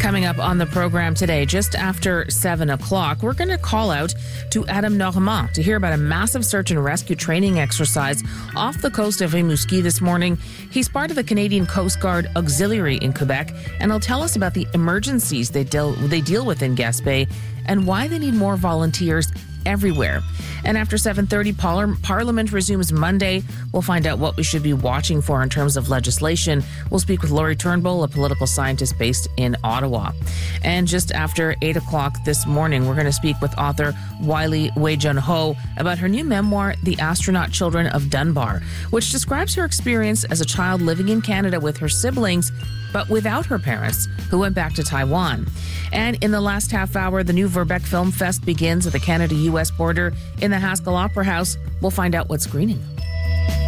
Coming up on the program today, just after 7 o'clock, we're going to call out to Adam Normand to hear about a massive search and rescue training exercise off the coast of Rimouski this morning. He's part of the Canadian Coast Guard Auxiliary in Quebec, and he'll tell us about the emergencies they deal with in Gaspé and why they need more volunteers everywhere. And after 7:30, Parliament resumes Monday. We'll find out what we should be watching for in terms of legislation. We'll speak with Laurie Turnbull, a political scientist based in Ottawa. And just after 8 o'clock this morning, we're going to speak with author Wylie Wei-Jun Ho about her new memoir, The Astronaut Children of Dunbar, which describes her experience as a child living in Canada with her siblings, but without her parents, who went back to Taiwan. And in the last half hour, the new Verbeck Film Fest begins at the Canada-US border in the Haskell Opera House. We'll find out what's screening.